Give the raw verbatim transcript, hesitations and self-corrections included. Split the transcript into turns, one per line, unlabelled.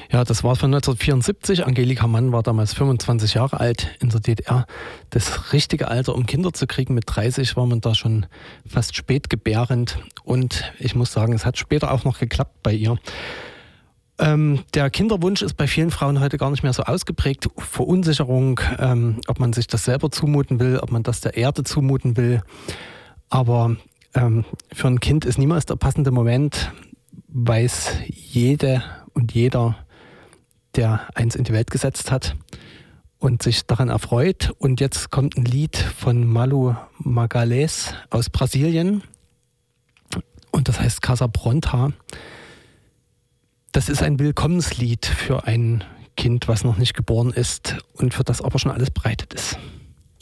Ja, das war von neunzehnhundertvierundsiebzig. Angelika Mann war damals fünfundzwanzig Jahre alt in der D D R. Das richtige Alter, um Kinder zu kriegen, mit dreißig war man da schon fast spätgebärend. Und ich muss sagen, es hat später auch noch geklappt bei ihr. Ähm, der Kinderwunsch ist bei vielen Frauen heute gar nicht mehr so ausgeprägt. Verunsicherung, ähm, ob man sich das selber zumuten will, ob man das der Erde zumuten will. Aber ähm, für ein Kind ist niemals der passende Moment, weiß jede und jeder, der eins in die Welt gesetzt hat und sich daran erfreut. Und jetzt kommt ein Lied von Malu Magalhães aus Brasilien und das heißt Casa Pronta. Das ist ein Willkommenslied für ein Kind, was noch nicht geboren ist und für das aber schon alles bereitet ist.